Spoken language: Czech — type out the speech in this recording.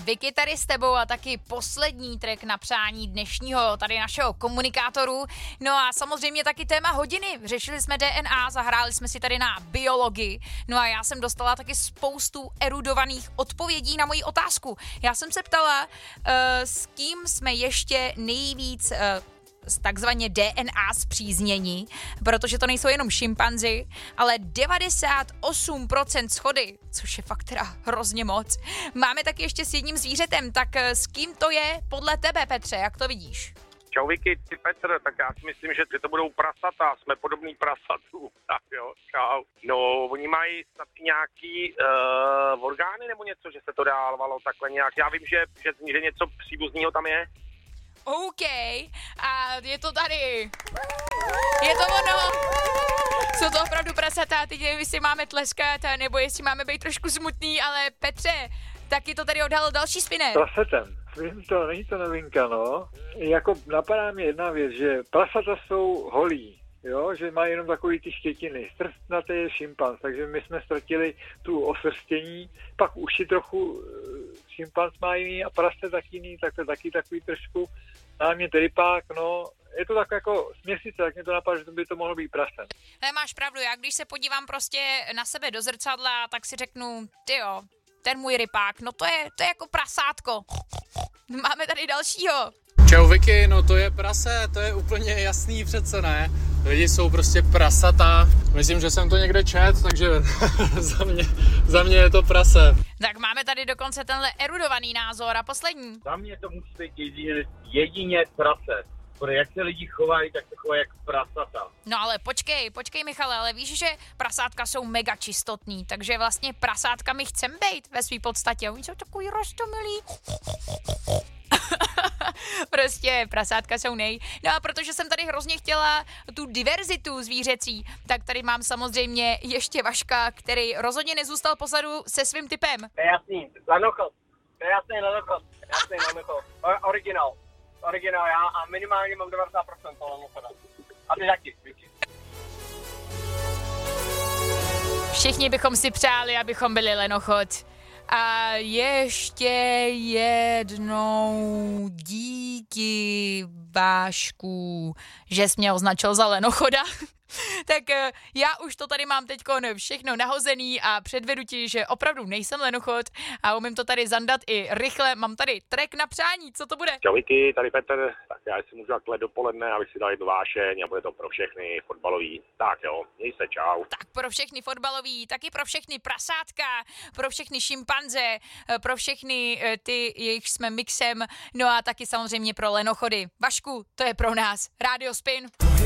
Vicky tady s tebou a taky poslední track na přání dnešního tady našeho komunikátoru. No a samozřejmě taky téma hodiny. Řešili jsme DNA, zahráli jsme si tady na biologii. No a já jsem dostala taky spoustu erudovaných odpovědí na moji otázku. Já jsem se ptala, s kým jsme ještě nejvíc takzvaně DNA zpříznění, protože to nejsou jenom šimpanzi, ale 98% shody, což je fakt teda hrozně moc. Máme taky ještě s jedním zvířetem, tak s kým to je podle tebe, Petře, jak to vidíš? Čau Vicky, ty Petr, tak já si myslím, že to budou prasata, jsme podobný prasatů, tak jo, čau. No, oni mají snad nějaký orgány nebo něco, že se to dávalo takhle nějak, já vím, že něco příbuzného tam je. OK, a je to tady. Je to ono. Jsou to opravdu prasata, teď nevím, jestli máme tleskat, nebo jestli máme být trošku smutný, ale Petře, taky to tady odhalil další spinner. Prasetem. Vím to, není to novinka, no. Jako napadá mi jedna věc, že prasata jsou holí, jo, že mají jenom takový ty štětiny. Strstnatý je šimpanz, takže my jsme ztratili tu osrstění, pak uši trochu šimpanz má jiný a prase taky jiný, tak to taky takový trošku. Námět rypák, no, je to tak jako směsice, tak mě to napadá, že by to mohlo být prasem. Ne, máš pravdu, já když se podívám prostě na sebe do zrcadla, tak si řeknu, tyjo, ten můj rypák, no to je jako prasátko. Máme tady dalšího. Čau Vicky, no to je prase, to je úplně jasný přece, ne? Lidi jsou prostě prasata, myslím, že jsem to někde čet, takže za mě je to prase. Tak máme tady dokonce tenhle erudovaný názor a poslední. Za mě to musí být jedině prase. Protože jak se lidi chovají, tak se chovají jak prasata. No ale počkej Michale, ale víš, že prasátka jsou mega čistotný, takže vlastně prasátkami chcem být ve své podstatě. Oni jsou takový roztomilí. Prostě prasátka jsou nej. No a protože jsem tady hrozně chtěla tu diverzitu zvířecí, tak tady mám samozřejmě ještě Vaška, který rozhodně nezůstal pozadu se svým typem. To je jasný, lenochod. To je jasný lenochod. Jasný lenochod. Originál já a minimálně mám 90% lenochoda. A ty taky, Vicky. Všichni bychom si přáli, abychom byli lenochod. A ještě jednou díky, Vášku, že jsi mě označil za lenochoda. Tak já už to tady mám teďko všechno nahozený a předvedu ti, že opravdu nejsem lenochod a umím to tady zandat i rychle. Mám tady track na přání, co to bude? Čau Vicky, tady Petr, tak já si můžu takhle dopoledne, abych si dal jednu vášeň a bude to pro všechny fotbalový. Tak jo, měj se, čau. Tak pro všechny fotbalový, taky pro všechny prasátka, pro všechny šimpanze, pro všechny ty, jejich jsme mixem, no a taky samozřejmě pro lenochody. Vašku, to je pro nás. Rádio Spin.